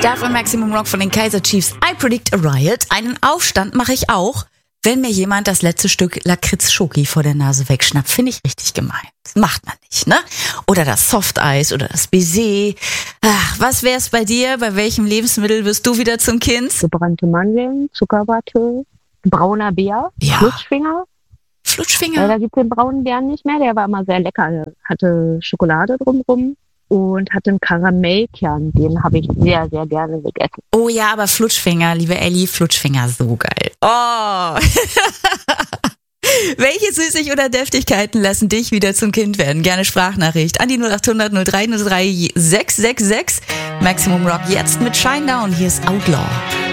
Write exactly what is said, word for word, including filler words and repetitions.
Darf im Maximum Rock von den Kaiser Chiefs I Predict a Riot. Einen Aufstand mache ich auch, wenn mir jemand das letzte Stück Lakritz-Schoki vor der Nase wegschnappt. Finde ich richtig gemein. Das macht man nicht, ne? Oder das Softeis oder das Baiser. Ach, was wär's bei dir? Bei welchem Lebensmittel wirst du wieder zum Kind? Gebrannte Mandeln, Zuckerwatte, brauner Bär, Ja. Flutschfinger. Flutschfinger? Äh, da gibt es den braunen Bären nicht mehr. Der war immer sehr lecker. Der hatte Schokolade drumrum und hatte einen Karamellkern. Den habe ich sehr, sehr gerne gegessen. Oh ja, aber Flutschfinger, liebe Elli, Flutschfinger, so geil. Oh! Welche Süßig- oder Deftigkeiten lassen dich wieder zum Kind werden? Gerne Sprachnachricht an die null acht hundert null drei null drei sechs sechs sechs. Maximum Rock jetzt mit Shinedown. Hier ist Outlaw.